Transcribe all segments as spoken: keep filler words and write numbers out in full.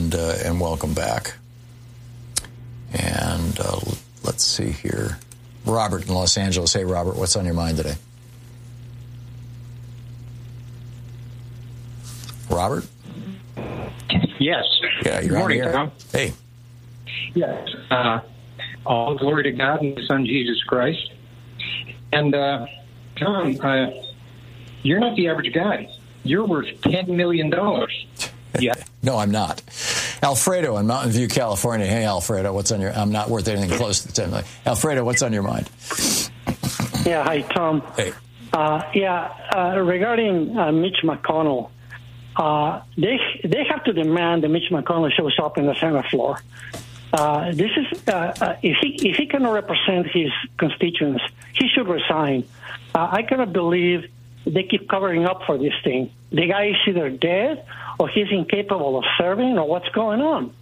and uh, and welcome back. And uh, let's see here. Robert in Los Angeles. Hey, Robert, what's on your mind today? Robert? Yes. Yeah, you're Good morning, on the air. Tom. Hey. Yes. Uh, all glory to God and His Son, Jesus Christ. And, uh, Tom, uh, you're not the average guy. You're worth ten million dollars. Yeah. No, I'm not. Alfredo in Mountain View, California. Hey, Alfredo, what's on your... I'm not worth anything close to ten million. Alfredo, what's on your mind? Yeah, hi, Tom. Hey. Uh, yeah, uh, regarding uh, Mitch McConnell, uh, they they have to demand that Mitch McConnell shows up in the Senate floor. Uh, this is uh, uh, if he if he cannot represent his constituents, he should resign. Uh, I cannot believe they keep covering up for this thing. The guy is either dead or he's incapable of serving, or what's going on.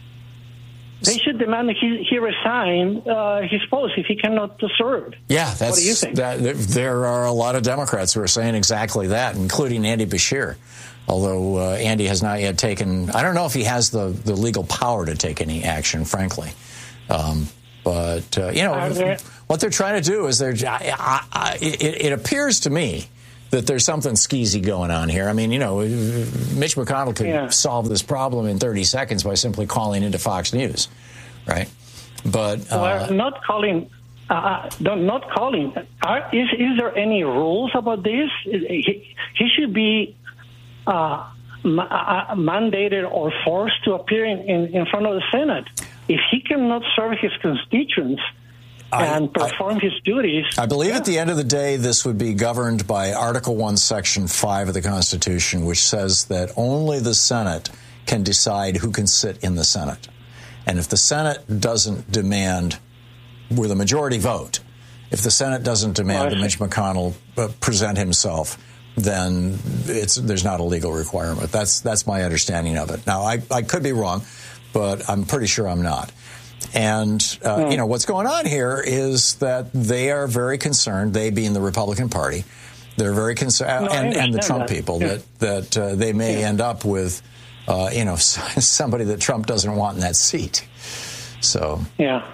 They should demand that he, he resign uh, his post if he cannot serve. Yeah, that's, what do you think? That, there are a lot of Democrats who are saying exactly that, including Andy Beshear. Although uh, Andy has not yet taken, I don't know if he has the, the legal power to take any action, frankly. Um, but, uh, you know, there, what they're trying to do is they're, I, I, I, it, it appears to me that there's something skeezy going on here. I mean, you know, Mitch McConnell could yeah. solve this problem in thirty seconds by simply calling into Fox News, right? But uh, well, not calling, uh, not calling. Are, is is there any rules about this? He, he should be uh, ma- mandated or forced to appear in, in, in front of the Senate. If he cannot serve his constituents and perform I, his duties. I believe yeah. at the end of the day, this would be governed by Article one, Section five of the Constitution, which says that only the Senate can decide who can sit in the Senate. And if the Senate doesn't demand, with a majority vote, if the Senate doesn't demand that Mitch McConnell uh, present himself, then it's there's not a legal requirement. That's that's my understanding of it. Now, I, I could be wrong, but I'm pretty sure I'm not. And, uh, mm. you know, what's going on here is that they are very concerned, they being the Republican Party, they're very concerned, no, and, and the Trump that. people, yeah. that, that uh, they may yeah. end up with, uh, you know, somebody that Trump doesn't want in that seat. So. Yeah.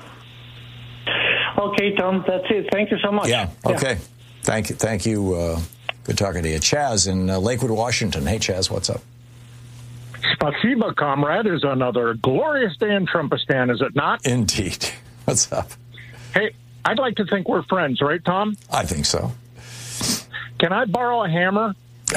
Okay, Tom, that's it. Thank you so much. Yeah, okay. Yeah. Thank you. Thank you. Uh, good talking to you. Chaz in uh, Lakewood, Washington. Hey, Chaz, what's up? Spasiba, comrade, is another glorious day in Trumpistan, is it not? Indeed. What's up? Hey, I'd like to think we're friends, right, Tom? I think so. Can I borrow a hammer?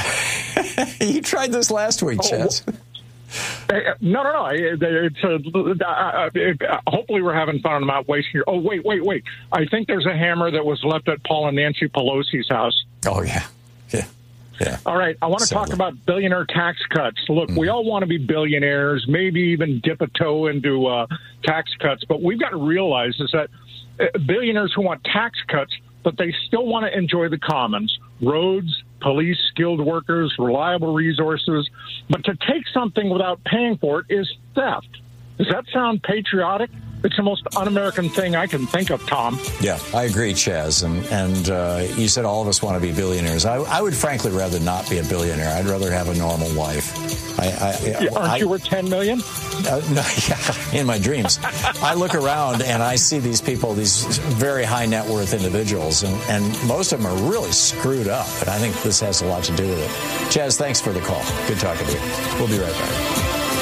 You tried this last week, Chaz. Oh, no, no, no. It's a, uh, uh, hopefully we're having fun. I'm not wasting your... Oh, wait, wait, wait. I think there's a hammer that was left at Paul and Nancy Pelosi's house. Oh, yeah. Yeah. Yeah. All right. I want to Sadly. talk about billionaire tax cuts. Look, mm. we all want to be billionaires, maybe even dip a toe into uh, tax cuts. But we've got to realize is that uh, billionaires who want tax cuts, but they still want to enjoy the commons, roads, police, skilled workers, reliable resources. But to take something without paying for it is theft. Does that sound patriotic? It's the most un-American thing I can think of, Tom. Yeah, I agree, Chaz. And, and uh, you said all of us want to be billionaires. I, I would frankly rather not be a billionaire. I'd rather have a normal life. I, I, yeah, aren't I, you worth ten million? Uh, no, yeah, in my dreams. I look around and I see these people, these very high net worth individuals, and, and most of them are really screwed up. And I think this has a lot to do with it. Chaz, thanks for the call. Good talking to you. We'll be right back.